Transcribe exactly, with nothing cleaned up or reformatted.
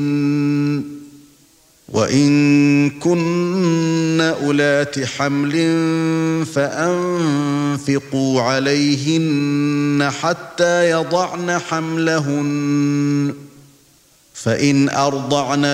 وَإِن كُنَّ أُولَاتِ حَمْلٍ فَأَنفِقُوا عَلَيْهِنَّ حَتَّى يَضَعْنَ حَمْلَهُنَّ فَإِنْ أَرْضَعْنَ